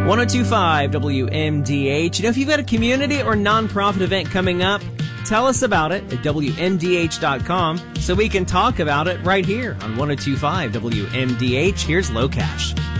1025 WMDH. You know, if you've got a community or nonprofit event coming up, tell us about it at WMDH.com so we can talk about it right here on 1025 WMDH. Here's Low Cash.